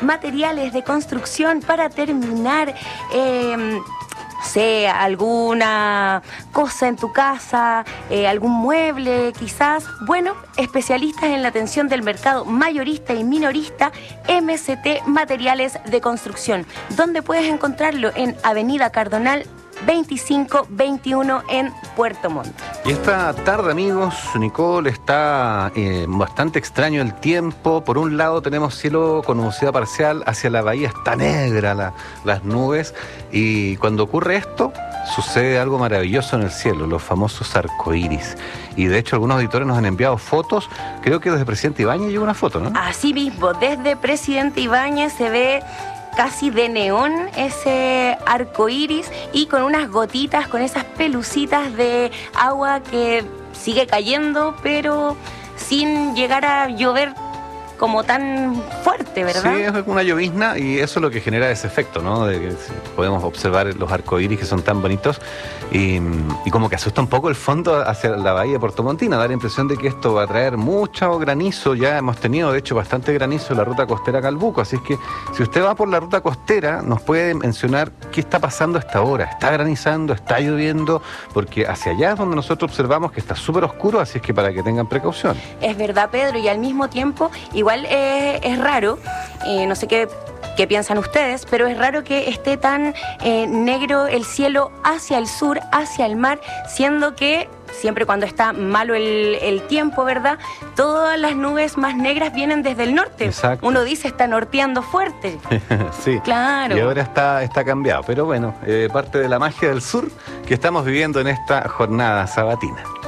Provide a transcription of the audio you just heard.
materiales de construcción para terminar alguna cosa en tu casa, algún mueble quizás. Bueno, especialistas en la atención del mercado mayorista y minorista, MCT Materiales de Construcción, donde puedes encontrarlo en Avenida Cardonal 2521 en Puerto Montt. Y esta tarde, amigos, Nicole, está bastante extraño el tiempo. Por un lado tenemos cielo con nubosidad parcial, hacia la bahía está negra las nubes, y cuando ocurre esto sucede algo maravilloso en el cielo, los famosos arcoíris. Y de hecho algunos auditores nos han enviado fotos, creo que desde Presidente Ibáñez llegó una foto, ¿no? Así mismo, desde Presidente Ibáñez se ve casi de neón ese arco iris, y con unas gotitas, con esas pelucitas de agua que sigue cayendo, pero sin llegar a llover como tan fuerte, ¿verdad? Sí, es una llovizna, y eso es lo que genera ese efecto, ¿no? De que podemos observar los arcoíris que son tan bonitos, y como que asusta un poco el fondo hacia la bahía portomontina, da la impresión de que esto va a traer mucho granizo. Ya hemos tenido, de hecho, bastante granizo en la ruta costera Calbuco, así es que si usted va por la ruta costera, nos puede mencionar qué está pasando a esta hora. ¿Está granizando? ¿Está lloviendo? Porque hacia allá es donde nosotros observamos que está súper oscuro, así es que para que tengan precaución. Es verdad, Pedro, y al mismo tiempo, igual es raro, no sé qué piensan ustedes, pero es raro que esté tan negro el cielo hacia el sur, hacia el mar, siendo que siempre cuando está malo el tiempo, ¿verdad?, todas las nubes más negras vienen desde el norte. Exacto. Uno dice, está norteando fuerte. Sí, claro. Y ahora está cambiado, pero bueno, parte de la magia del sur que estamos viviendo en esta jornada sabatina.